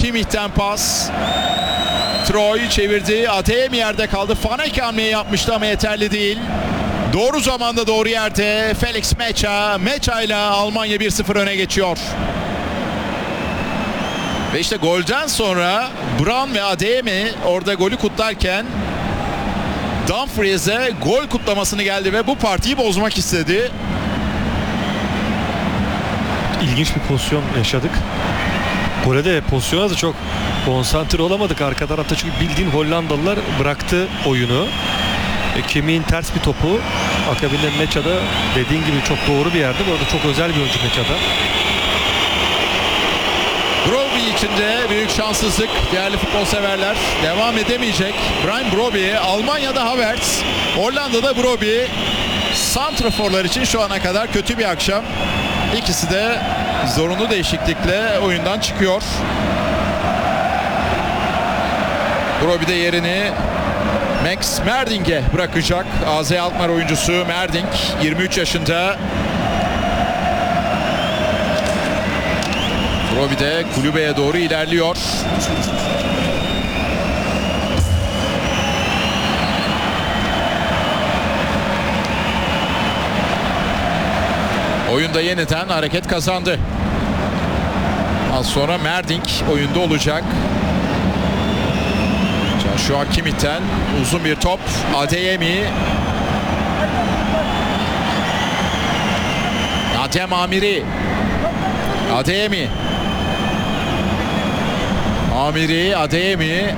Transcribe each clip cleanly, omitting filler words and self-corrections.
Kimmich'ten pas. Troy çevirdi. Adeyemi yerde kaldı. Fanek hamleyi yapmıştı ama yeterli değil. Doğru zamanda doğru yerde Felix Mecha. Mecha ile Almanya 1-0 öne geçiyor. Ve işte golden sonra Brown ve Adeyemi orada golü kutlarken Dumfries'e gol kutlamasını geldi ve bu partiyi bozmak istedi. İlginç bir pozisyon yaşadık. Gole de pozisyona da çok konsantre olamadık arka tarafta çünkü bildiğin Hollandalılar bıraktı oyunu. Kimmich'in ters bir topu akabinde Mecha'da dediğin gibi çok doğru bir yerde. Bu arada çok özel bir oyuncu Mecha'da. Brobbey için de büyük şanssızlık. Değerli futbol severler. Devam edemeyecek. Brian Brobbey, Almanya'da Havertz, Hollanda'da Brobbey. Santraforlar için şu ana kadar kötü bir akşam. İkisi de zorunlu değişiklikle oyundan çıkıyor. Brobbey de yerini Max Merding'e bırakacak. AZ Alkmaar oyuncusu Merding 23 yaşında. Brobbey de kulübeye doğru ilerliyor. Oyunda yeniden hareket kazandı. Az sonra Merding oyunda olacak. Joshua Kimmich'ten uzun bir top. Adeyemi. Adem Amiri. Adeyemi. Amiri, Adeyemi.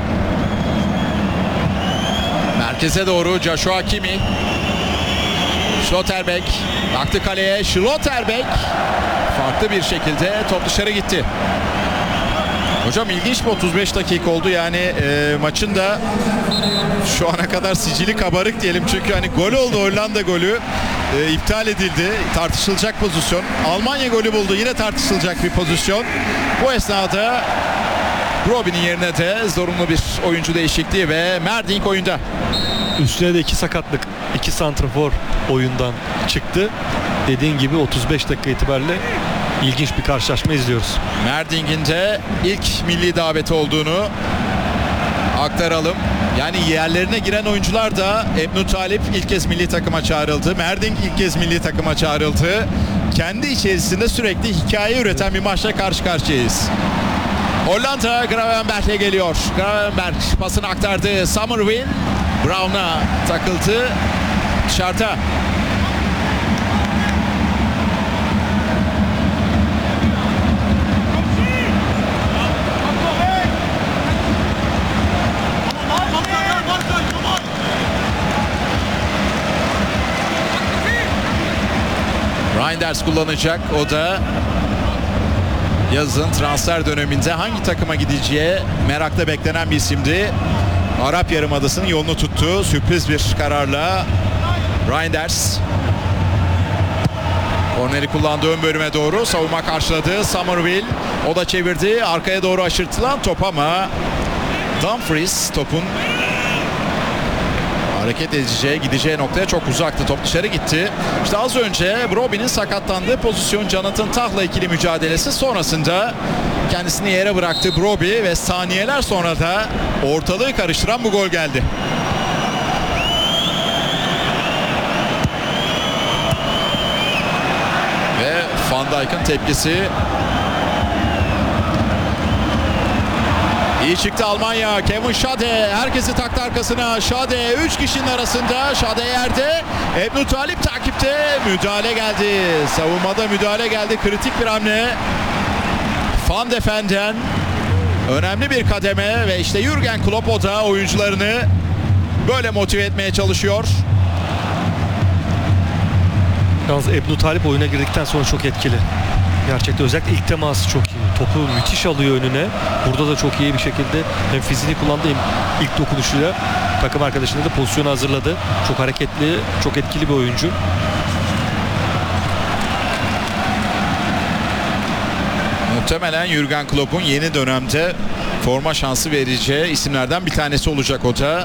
Merkeze doğru Joshua Kimmich. Schlotterbeck. Baktı kaleye. Schlotterbeck. Farklı bir şekilde top dışarı gitti. Hocam ilginç bir 35 dakika oldu. Yani maçın da şu ana kadar sicili kabarık diyelim. Çünkü hani gol oldu, Hollanda golü. İptal edildi. Tartışılacak pozisyon. Almanya golü buldu. Yine tartışılacak bir pozisyon. Bu esnada Brobbey'nin yerine de zorunlu bir oyuncu değişikliği ve Merding oyunda. Üstüne de 2 sakatlık. 2 santrafor oyundan çıktı. Dediğin gibi 35 dakika itibariyle ilginç bir karşılaşma izliyoruz. Merding'in de ilk milli daveti olduğunu aktaralım. Yani yerlerine giren oyuncular da Ebnu Talip ilk kez milli takıma çağrıldı. Merding ilk kez milli takıma çağrıldı. Kendi içerisinde sürekli hikaye üreten bir maçla karşı karşıyayız. Hollanda Gravenberch'e geliyor. Gravenberch pasını aktardı. Summerville Brown'a takıldı. Dışarıda. Reinders kullanacak. O da yazın transfer döneminde hangi takıma gideceği merakla beklenen bir isimdi. Arap Yarımadası'nın yolunu tuttu. Sürpriz bir kararla Reinders. Korneri kullandı ön bölüme doğru. Savunma karşıladı. Summerville. O da çevirdi. Arkaya doğru aşırtılan top ama Dumfries topun hareket edeceği, gideceği noktaya çok uzaktı. Top dışarı gitti. İşte az önce Brobbey'nin sakatlandığı pozisyon Jonathan Tah'la ikili mücadelesi sonrasında kendisini yere bıraktı Brobbey ve saniyeler sonra da ortalığı karıştıran bu gol geldi. Ve Van Dijk'ın tepkisi. İyi çıktı Almanya. Kevin Schade herkesi taktı arkasına. Schade 3 kişinin arasında. Schade yerde. Ebnu Talip takipte. Müdahale geldi. Savunmada müdahale geldi. Kritik bir hamle. Van de Ven'den önemli bir kademe ve işte Jürgen Klopp o da oyuncularını böyle motive etmeye çalışıyor. Yalnız Ebnu Talip oyuna girdikten sonra çok etkili. Gerçekten özellikle ilk teması çok iyi. Topu müthiş alıyor önüne. Burada da çok iyi bir şekilde hem fiziğini kullandı hem ilk dokunuşuyla takım arkadaşına da pozisyonu hazırladı. Çok hareketli, çok etkili bir oyuncu. Muhtemelen Jürgen Klopp'un yeni dönemde forma şansı vereceği isimlerden bir tanesi olacak o da.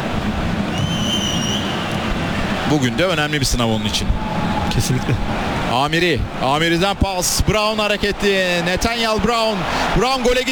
Bugün de önemli bir sınav onun için. Kesinlikle. Amiri'den pas. Brown hareketli. Nathaniel Brown. Brown gole